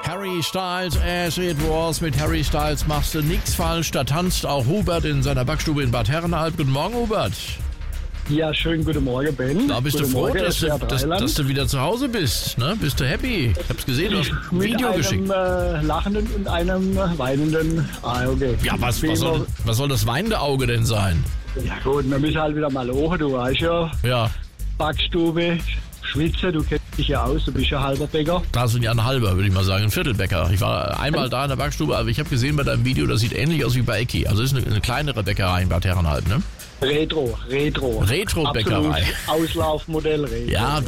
Harry Styles, as it was. Mit Harry Styles machst du nichts falsch. Da tanzt auch Hubert in seiner Backstube in Bad Herrenalb. Guten Morgen, Hubert. Ja, schönen guten Morgen, Ben. Da bist guten du froh, Morgen, dass du wieder zu Hause bist. Ne? Bist du happy? Ich hab's gesehen, du hast ein Video geschickt. Mit einem lachenden und einem weinenden Auge. Ja, was soll das weinende Auge denn sein? Ja gut, wir müssen halt wieder mal lachen, du weißt ja. Ja, Backstube, Schwitze, du kennst dich ja aus, du bist ja halber Bäcker. da sind ja ein halber, würde ich mal sagen, ein Viertelbäcker. Ich war einmal da in der Backstube, aber ich habe gesehen bei deinem Video, das sieht ähnlich aus wie bei Ecki. Also ist eine kleinere Bäckerei in Bad Herrenalb, ne? Retro. Retro-Bäckerei. Absolut Auslaufmodell Retro. Ja,